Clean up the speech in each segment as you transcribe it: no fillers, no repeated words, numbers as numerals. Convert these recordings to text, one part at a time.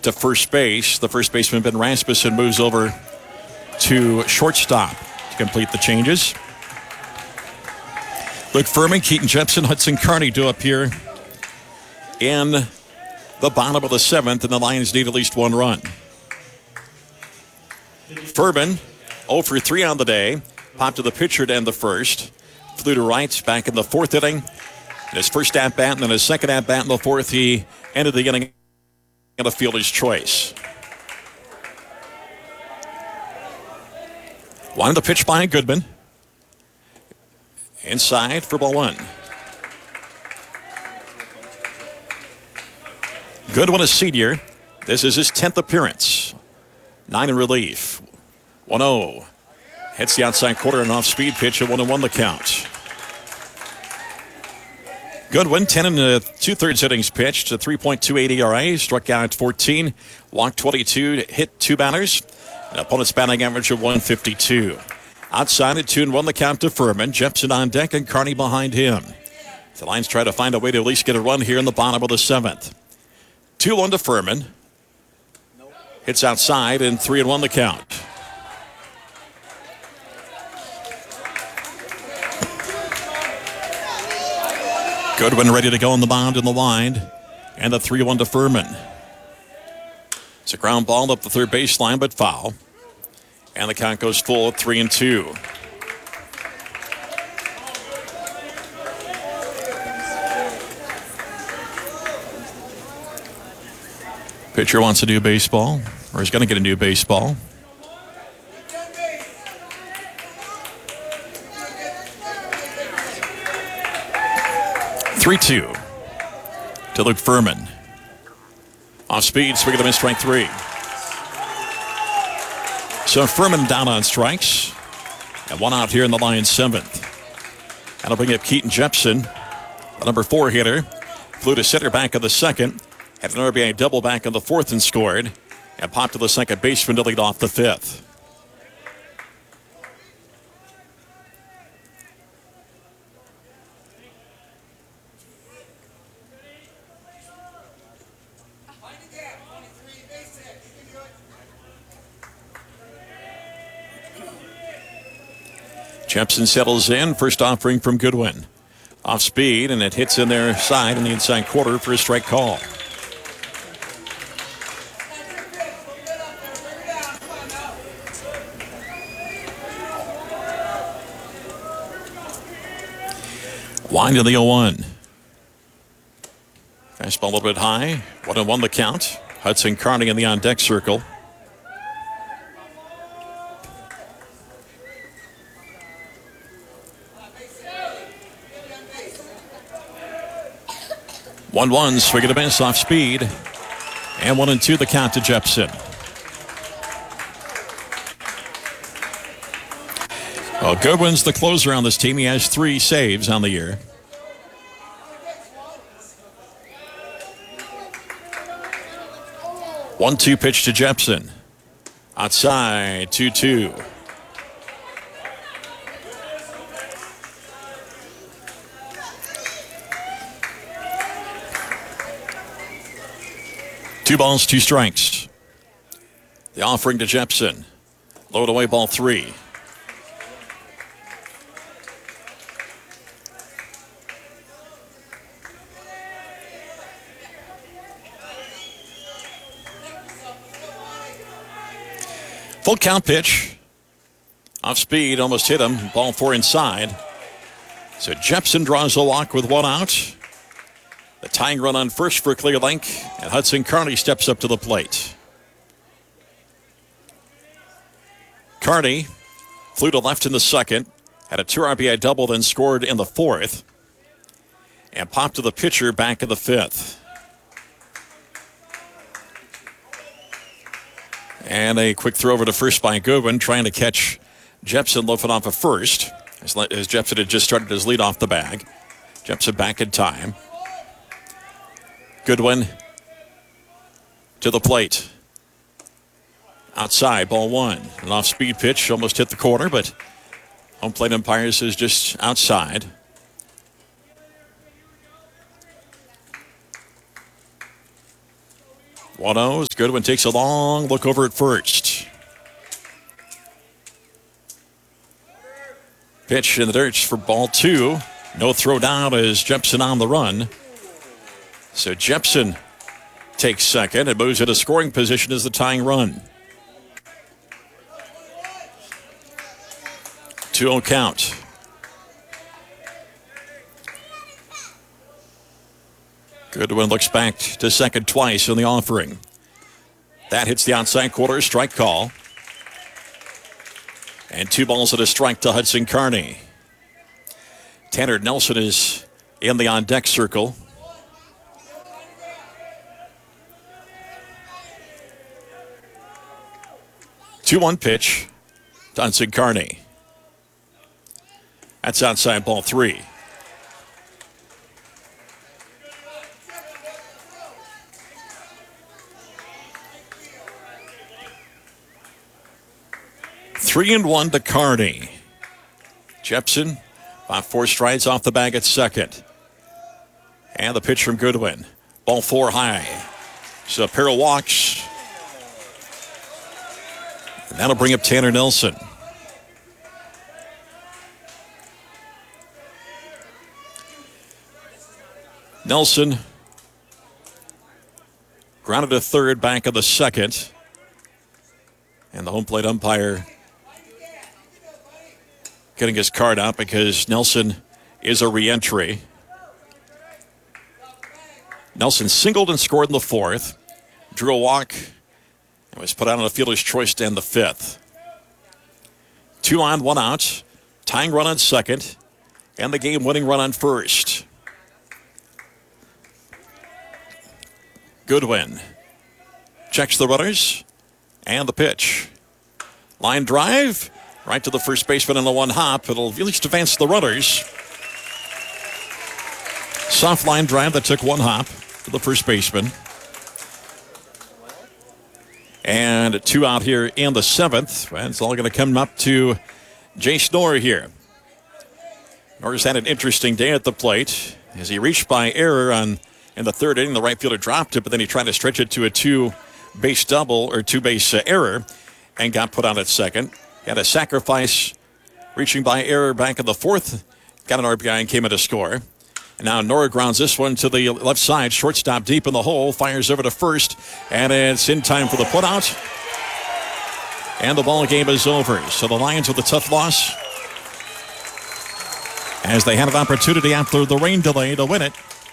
to first base. The first baseman, Ben Rasmussen, moves over to shortstop to complete the changes. Luke Furman, Keaton Jepson, Hudson Carney do appear in the bottom of the seventh, and the Lions need at least one run. Furman, 0 for 3 on the day. Popped to the pitcher to end the first. Flew to right back in the fourth inning. In his first at-bat and then his second at-bat in the fourth, he ended the inning at a fielder's choice. Wanted to pitch by Goodman. Inside for ball one. Goodwin, a senior. This is his 10th appearance. 9 in relief. 1-0. Hits the outside quarter, an off-speed pitch, at 1-1 the count. Goodwin, 10 and 2/3 innings pitched, a 3.28 ERA, struck out 14, walked 22, hit 2 batters, an opponent's batting average of 152. Outside at 2-1 the count to Furman. Jepson on deck and Carney behind him. The Lions try to find a way to at least get a run here in the bottom of the seventh. 2-1 to Furman. Hits outside and 3-1 the count. Goodwin ready to go on the mound in the wind. And the 3-1 to Furman. It's a ground ball up the third baseline, but foul. And the count goes full at 3-2. Pitcher wants a new baseball, or is going to get a new baseball. Three-two to Luke Furman. Off speed, swing of the miss, strike 3. So Furman down on strikes. And 1 out here in the Lions' 7th. That'll bring up Keaton Jepson, the number 4 hitter. Flew to center back of the second. Had an RBI double back in the 4th and scored. And popped to the second baseman to lead off the 5th. Jepson settles in. First offering from Goodwin. Off speed, and it hits in their side in the inside quarter for a strike call. Wind to the 0-1. Fastball a little bit high. 1-1 the count. Hudson Carney in the on-deck circle. One, swing and a miss off speed. And 1-2 the count to Jepson. Well, Goodwin's the closer on this team. He has 3 saves on the year. One-two pitch to Jepson. Outside, 2-2. Two balls, 2 strikes. The offering to Jepson. Load away, ball 3. Full count pitch. Off speed, almost hit him. Ball 4 inside. So Jepson draws a walk with 1 out. The tying run on first for Clear Lake, and Hudson Carney steps up to the plate. Carney flew to left in the second, had a 2 RBI double, then scored in the 4th, and popped to the pitcher back in the 5th. And a quick throw over to first by Goodwin, trying to catch Jepson loafing off of first, as Jepson had just started his lead off the bag. Jepson back in time. Goodwin to the plate. Outside, ball 1. An off-speed pitch, almost hit the corner, but home plate umpire says just outside. 1-0 is Goodwin takes a long look over at first. Pitch in the dirt for ball 2. No throw down as Jepson on the run. So Jepson takes second and moves into scoring position as the tying run. 2-0 count. Goodwin looks back to second twice in the offering. That hits the outside corner, strike call. And 2 balls and a strike to Hudson Kearney. Tanner Nelson is in the on-deck circle. Two-one pitch to Hudson Kearney. That's outside ball 3. Three and one to Kearney. Jepson about 4 strides off the bag at second. And the pitch from Goodwin. Ball 4 high. So a pair of walks. And that'll bring up Tanner Nelson. Nelson grounded to third, back of the second. And the home plate umpire getting his card out because Nelson is a re-entry. Nelson singled and scored in the 4th. Drew a walk and was put out on a fielder's choice to end the 5th. 2 on, 1 out. Tying run on second. And the game-winning run on first. Goodwin checks the runners. And the pitch. Line drive. Right to the first baseman on the 1 hop. It'll at least advance the runners. Soft line drive that took 1 hop to the first baseman. And 2 out here in the 7th. And it's all going to come up to Jace Knorr here. Knorr's had an interesting day at the plate as he reached by error in the 3rd inning. The right fielder dropped it, but then he tried to stretch it to a 2-base double or 2-base error and got put out at second. Had a sacrifice reaching by error back in the 4th. Got an RBI and came in to score. And now Knorr grounds this one to the left side. Shortstop deep in the hole. Fires over to first. And it's in time for the putout. And the ball game is over. So the Lions with a tough loss as they had an opportunity after the rain delay to win it.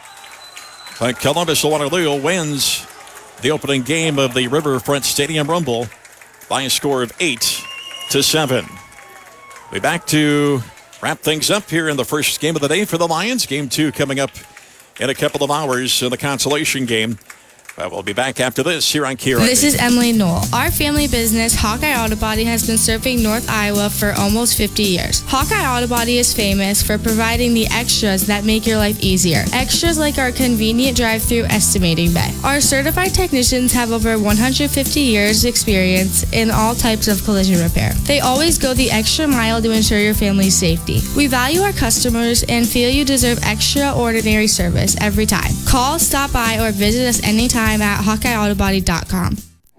But Columbus Waterloo wins the opening game of the Riverfront Stadium Rumble by a score of 8-7. We'll be back to wrap things up here in the first game of the day for the Lions. Game 2 coming up in a couple of hours in the consolation game. We'll be back after this here on KRIV. This is Emily Knoll. Our family business, Hawkeye Auto Body, has been serving North Iowa for almost 50 years. Hawkeye Auto Body is famous for providing the extras that make your life easier. Extras like our convenient drive-through estimating bay. Our certified technicians have over 150 years experience in all types of collision repair. They always go the extra mile to ensure your family's safety. We value our customers and feel you deserve extraordinary service every time. Call, stop by, or visit us anytime at HawkeyeAutobody.com.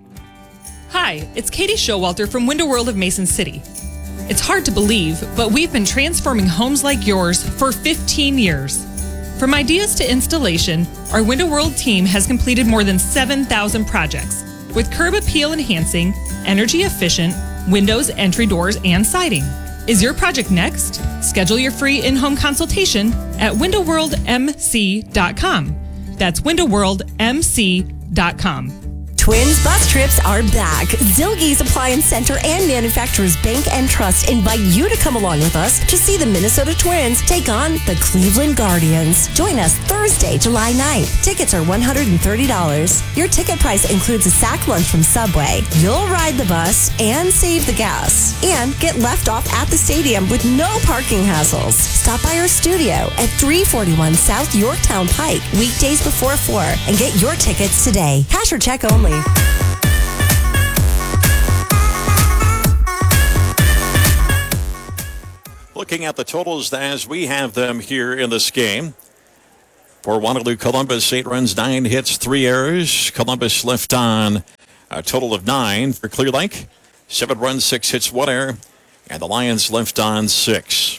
Hi, it's Katie Showalter from Window World of Mason City. It's hard to believe, but we've been transforming homes like yours for 15 years. From ideas to installation, our Window World team has completed more than 7,000 projects with curb appeal enhancing, energy efficient, windows, entry doors, and siding. Is your project next? Schedule your free in-home consultation at windowworldmc.com. That's windowworldmc.com. Twins bus trips are back. Zilge's Appliance Center and Manufacturers Bank and Trust invite you to come along with us to see the Minnesota Twins take on the Cleveland Guardians. Join us Thursday, July 9th. Tickets are $130. Your ticket price includes a sack lunch from Subway. You'll ride the bus and save the gas. And get left off at the stadium with no parking hassles. Stop by our studio at 341 South Yorktown Pike, weekdays before 4, and get your tickets today. Cash or check only. Looking at the totals as we have them here in this game. For Waterloo Columbus, 8 runs, 9 hits, 3 errors. Columbus left on a total of 9. For Clear Lake, 7 runs, 6 hits, 1 error. And the Lions left on 6.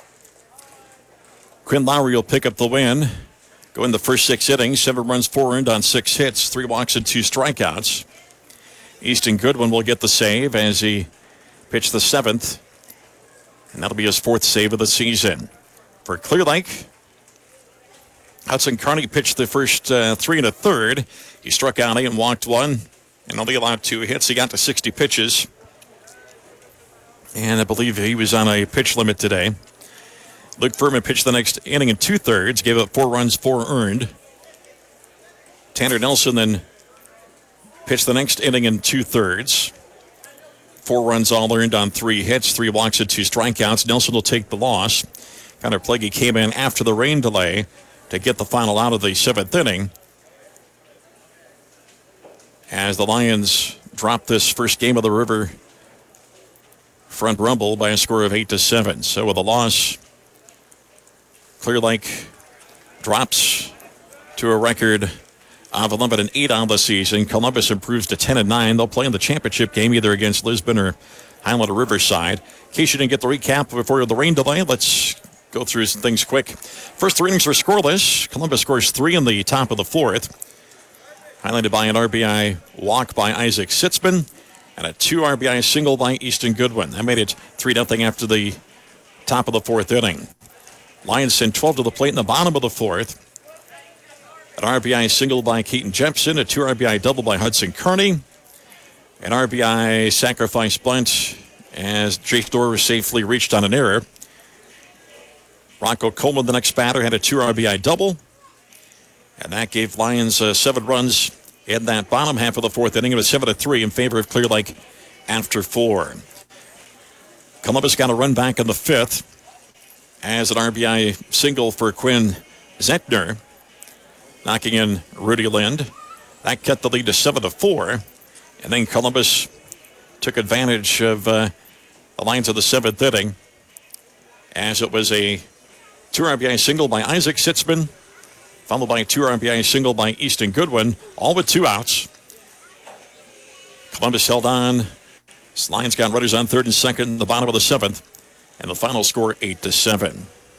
Quinn Lowry will pick up the win. Go in the first 6 innings, 7 runs, 4 earned on 6 hits, 3 walks and 2 strikeouts. Easton Goodwin will get the save as he pitched the 7th. And that'll be his 4th save of the season. For Clear Lake, Hudson Carney pitched the first 3 1/3. He struck out 8 and walked 1 and only allowed 2 hits. He got to 60 pitches. And I believe he was on a pitch limit today. Luke Furman pitched the next inning in 2/3, gave up 4 runs, 4 earned. Tanner Nelson then pitched the next inning in 2/3. 4 runs all earned on 3 hits, 3 walks and 2 strikeouts. Nelson will take the loss. Connor Plaguey came in after the rain delay to get the final out of the 7th inning, as the Lions dropped this first game of the River Front Rumble by a score of 8-7. So with a loss, Clear Lake drops to a record of 11-8 on the season. Columbus improves to 10-9. They'll play in the championship game either against Lisbon or Highland or Riverside. In case you didn't get the recap before the rain delay, let's go through some things quick. First 3 innings were scoreless. Columbus scores 3 in the top of the 4th. Highlighted by an RBI walk by Isaac Sitzman and a 2 RBI single by Easton Goodwin. That made it 3-0 after the top of the 4th inning. Lions send 12 to the plate in the bottom of the 4th. An RBI single by Keaton Jepson, a 2 RBI double by Hudson Carney, an RBI sacrifice bunt as Jake Dorr safely reached on an error. Rocco Coleman, the next batter, had a 2 RBI double, and that gave Lions 7 runs in that bottom half of the 4th inning. It was 7-3 in favor of Clear Lake after 4. Columbus got a run back in the 5th as an RBI single for Quinn Zentner, knocking in Rudy Lind. That cut the lead to 7-4, and then Columbus took advantage of the Lions of the 7th inning, as it was a 2 RBI single by Isaac Sitzman, followed by a 2 RBI single by Easton Goodwin, all with 2 outs. Columbus held on. Lions got runners on 3rd and 2nd in the bottom of the 7th, and the final score 8-7.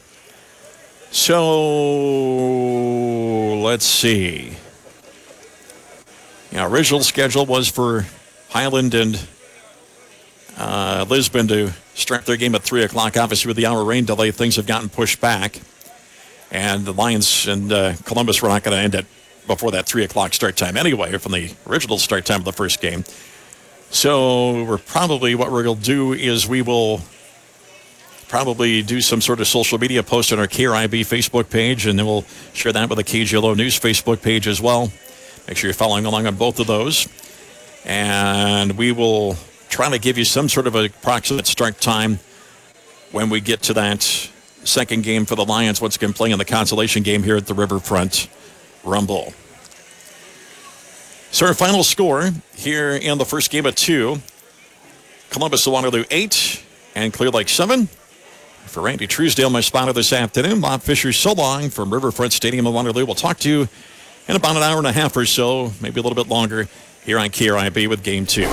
So let's see. Yeah, original schedule was for Highland and Lisbon to start their game at 3 o'clock. Obviously, with the hour rain delay, things have gotten pushed back. And the Lions and Columbus were not going to end it before that 3 o'clock start time anyway, from the original start time of the first game. So what we're going to do is we will probably do some sort of social media post on our KRIB Facebook page, and then we'll share that with the KGLO News Facebook page as well. Make sure you're following along on both of those. And we will try to give you some sort of approximate start time when we get to that second game for the Lions, once again playing in the consolation game here at the Riverfront Rumble. So our final score here in the first game of 2, Columbus to Waterloo 8 and Clear Lake 7. For Randy Truesdale, my spotter this afternoon, Bob Fisher, so long from Riverfront Stadium in Waterloo. We'll talk to you in about an hour and a half or so, maybe a little bit longer, here on KRIB with Game 2.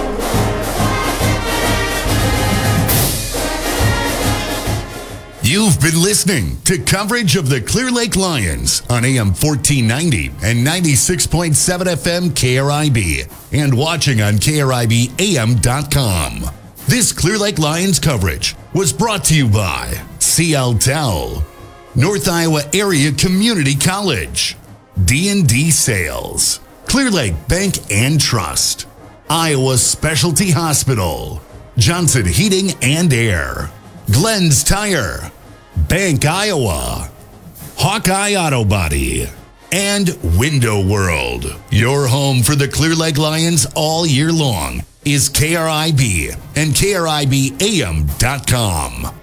You've been listening to coverage of the Clear Lake Lions on AM 1490 and 96.7 FM KRIB, and watching on KRIBAM.com. This Clear Lake Lions coverage was brought to you by CLTEL, North Iowa Area Community College, D&D Sales, Clear Lake Bank and Trust, Iowa Specialty Hospital, Johnson Heating and Air, Glenn's Tire, Bank Iowa, Hawkeye Auto Body, and Window World. Your home for the Clear Lake Lions all year long is KRIB and KRIBAM.com.